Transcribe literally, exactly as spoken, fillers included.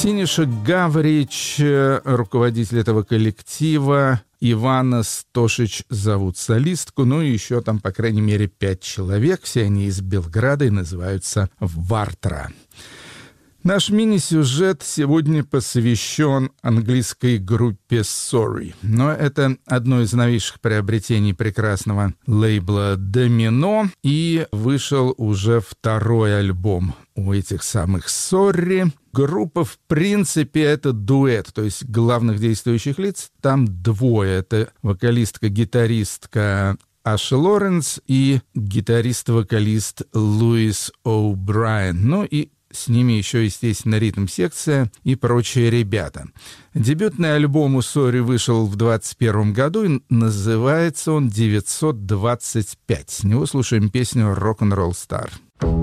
Синиша Гаврич, руководитель этого коллектива, Ивана Стошич зовут солистку, ну и еще там, по крайней мере, пять человек, все они из Белграда и называются «Вартра». Наш мини-сюжет сегодня посвящен английской группе Sorry. Но это одно из новейших приобретений прекрасного лейбла Domino. И вышел уже второй альбом у этих самых Sorry. Группа, в принципе, это дуэт, то есть главных действующих лиц там двое. Это вокалистка-гитаристка Аша Лоренс и гитарист-вокалист Луис О'Брайен. Ну и с ними еще, естественно, ритм-секция и прочие ребята. Дебютный альбом у Sorry вышел в двадцать первом году, и называется он девятьсот двадцать пять. С него слушаем песню «Rock'n'Roll Star».